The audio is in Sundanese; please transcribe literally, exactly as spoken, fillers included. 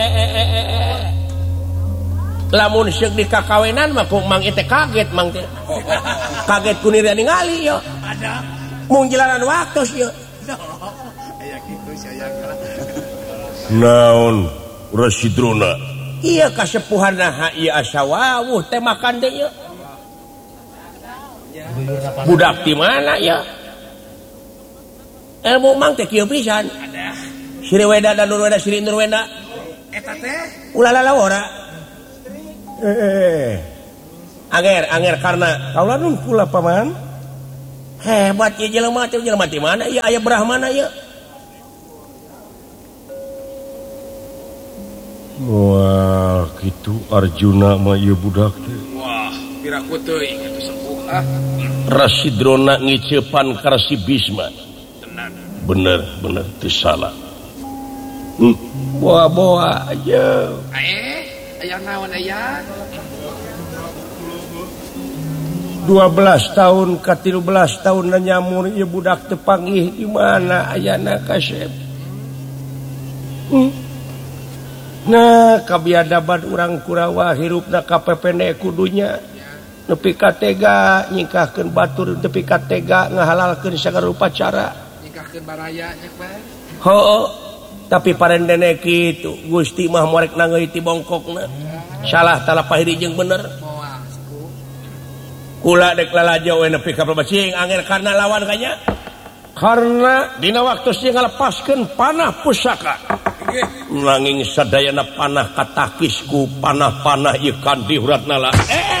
lamun syek di kakawenan mah kok mang teh kaget mang teh kaget ku nira ningali yo ada mung jalanan waktu yo aya kitu sayangna naon Rasidrona iya kasepuhanna ieu asa wawuh teh makan deui yo budak di mana ya ilmu mang teh kieu pisan ada Sri Weda dan Nurweda Sri Nurweda eta teh ulah lalawara eh anger anger karena kaula nun kula paman hebat ieu jelema teh jelema di mana ieu aya Brahmana ieu wah kitu Arjuna mah ieu budak teh wah piraku teuing atuh sepuh ah Rasidrona ngiceupan ka Rasi Bisma bener bener teu salah hmm. boa-boa aja eh aya naon aya dua belas tahun ka tilu belas tahun nyamur ieu budak teu panggih di mana ayana kasep hmm. nah kabiadaban urang Kurawa hirupna kapepene kudunya nepi ka tega nyingkahkeun batur nepi ka tega ngahalalkeun sagarupa cara nyingkahkeun baraya nya Pak heuh tapi parendene kitu Gusti mah morek nangeui ti bongkokna salah talapah hiri jeung bener kula dek lalajo we nepi ka babacing angger karna lawan kanya karena dina waktu sieun ngalepaskeun panah pusaka nanging sadayana panah katakisku panah-panah ieu kandi uratna lah eh